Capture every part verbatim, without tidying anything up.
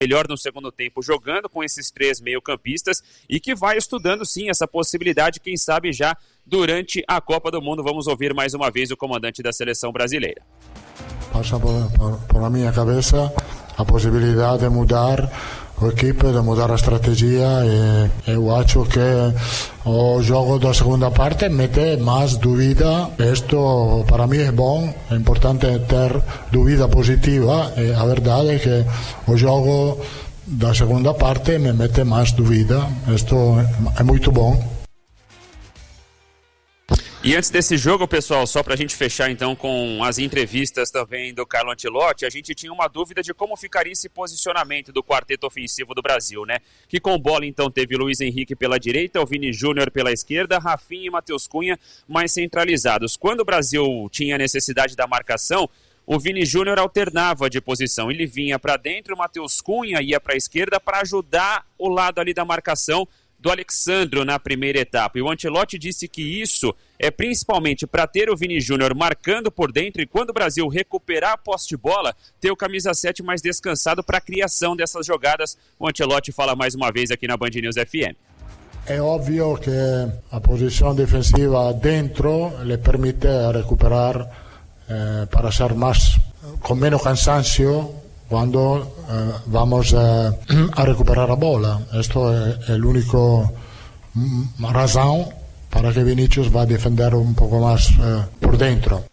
melhor no segundo tempo, jogando com esses três meio-campistas e que vai estudando sim essa possibilidade, quem sabe já durante a Copa do Mundo. Vamos ouvir mais uma vez o comandante da seleção brasileira. Passa por, por, por a minha cabeça a possibilidade de mudar o equipe, de mudar a estratégia, e eu acho que o jogo da segunda parte mete mais dúvida. Isto para mim é bom, é importante ter dúvida positiva, e a verdade é que o jogo da segunda parte me mete mais dúvida. Isto é muito bom. E antes desse jogo, pessoal, só para a gente fechar então com as entrevistas também do Carlo Ancelotti, a gente tinha uma dúvida de como ficaria esse posicionamento do quarteto ofensivo do Brasil, né? Que com bola então teve Luiz Henrique pela direita, o Vini Júnior pela esquerda, Rafinha e Matheus Cunha mais centralizados. Quando o Brasil tinha necessidade da marcação, o Vini Júnior alternava de posição, ele vinha para dentro, o Matheus Cunha ia para a esquerda para ajudar o lado ali da marcação do Alexandro na primeira etapa. E o Ancelotti disse que isso é principalmente para ter o Vini Júnior marcando por dentro e quando o Brasil recuperar a posse de bola, ter o camisa sete mais descansado para a criação dessas jogadas. O Ancelotti fala mais uma vez aqui na Band News F M. É óbvio que a posição defensiva dentro lhe permite recuperar eh, para ser mais, com menos cansancio quando eh, vamos eh, a recuperar a bola. Isto é, é a única razão para que Vinícius vá defender um pouco mais eh, por dentro.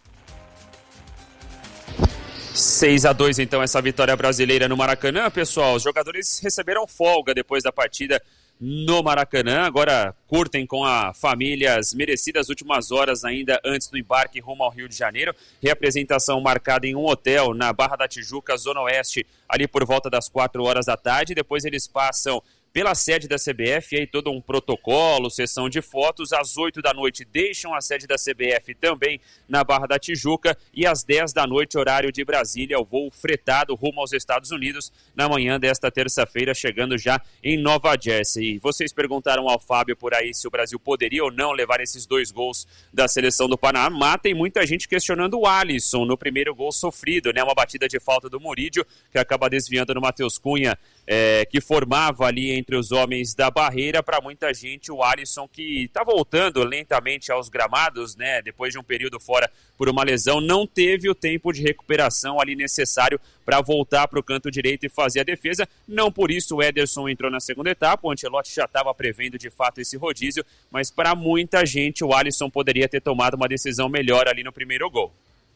seis a dois então essa vitória brasileira no Maracanã, pessoal. Os jogadores receberam folga depois da partida no Maracanã, agora curtem com a família as merecidas últimas horas ainda antes do embarque rumo ao Rio de Janeiro. Reapresentação marcada em um hotel na Barra da Tijuca, Zona Oeste, ali por volta das quatro horas da tarde. Depois eles passam pela sede da C B F, aí todo um protocolo, sessão de fotos. Às oito da noite deixam a sede da C B F também na Barra da Tijuca e às dez da noite, horário de Brasília, o voo fretado rumo aos Estados Unidos na manhã desta terça-feira, chegando já em Nova Jersey. E vocês perguntaram ao Fábio por aí se o Brasil poderia ou não levar esses dois gols da seleção do Panamá. Tem muita gente questionando o Alisson no primeiro gol sofrido, né? Uma batida de falta do Murídio, que acaba desviando no Matheus Cunha, é, que formava ali entre os homens da barreira. Para muita gente, o Alisson, que está voltando lentamente aos gramados, né, depois de um período fora por uma lesão, não teve o tempo de recuperação ali necessário para voltar para o canto direito e fazer a defesa. Não por isso o Ederson entrou na segunda etapa, o Ancelotti já estava prevendo de fato esse rodízio, mas para muita gente o Alisson poderia ter tomado uma decisão melhor ali no primeiro gol.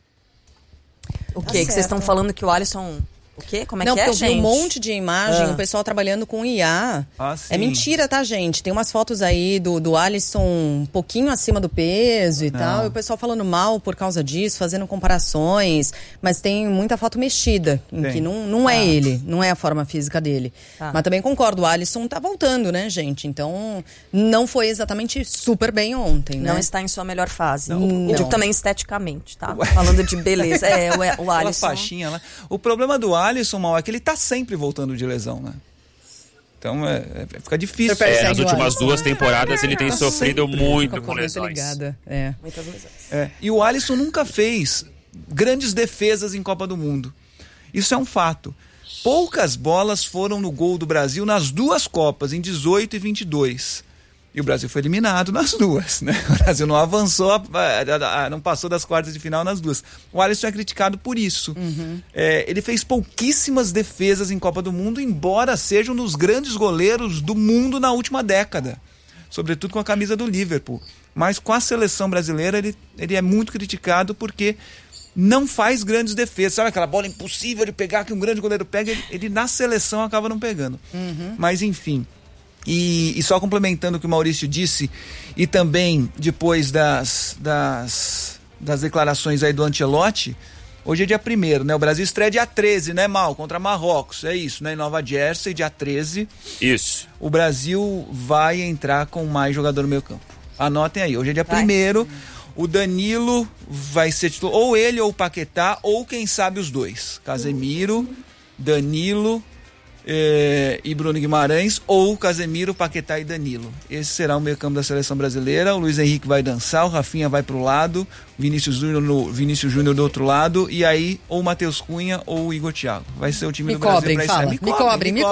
O que? Que vocês estão falando que o Alisson... O quê? Como é não, que é, porque eu gente? vi um monte de imagem, ah. o pessoal trabalhando com I A. Ah, é mentira, tá, gente? Tem umas fotos aí do, do Alisson um pouquinho acima do peso e não. tal. E o pessoal falando mal por causa disso, fazendo comparações. Mas tem muita foto mexida, em tem. que não, não é ah. ele, não é a forma física dele. Ah. Mas também concordo, o Alisson tá voltando, né, gente? Então, não foi exatamente super bem ontem, né? Não está em sua melhor fase. Não. E não. digo também esteticamente, tá? Falando de beleza. É, o, o Alisson... faixinha lá. O problema do Alisson, Mal, é que ele tá sempre voltando de lesão, né? Então é, é, fica difícil. É, nas últimas duas temporadas ele tem tá sofrido muito com lesões. É. Muitas lesões. É. E o Alisson nunca fez grandes defesas em Copa do Mundo. Isso é um fato. Poucas bolas foram no gol do Brasil nas duas Copas, em dezoito e vinte e dois. E o Brasil foi eliminado nas duas, né? O Brasil não avançou, não passou das quartas de final nas duas. O Alisson é criticado por isso. Uhum. É, ele fez pouquíssimas defesas em Copa do Mundo, embora seja um dos grandes goleiros do mundo na última década. Sobretudo com a camisa do Liverpool. Mas com a seleção brasileira ele, ele é muito criticado porque não faz grandes defesas. Sabe aquela bola impossível de pegar que um grande goleiro pega? Ele, ele na seleção acaba não pegando. Uhum. Mas enfim... E, e só complementando o que o Maurício disse, e também depois das, das, das declarações aí do Ancelotti, hoje é dia primeiro, né? O Brasil estreia dia treze, né, Mal? Contra Marrocos, é isso, né? Em Nova Jersey, dia treze. Isso. O Brasil vai entrar com mais jogador no meio campo. Anotem aí, hoje é dia primeiro. O Danilo vai ser titular, ou ele ou o Paquetá, ou quem sabe os dois. Casemiro, Danilo... eh, e Bruno Guimarães, ou Casemiro, Paquetá e Danilo. Esse será o meio campo da seleção brasileira. O Luiz Henrique vai dançar, o Rafinha vai pro lado, Vinícius Júnior no, Vinícius Júnior do outro lado, e aí ou o Matheus Cunha ou o Igor Thiago. Vai ser o time me do Brasil cobrem, pra fala. Me, me cobrem, cobrem, me cobrem.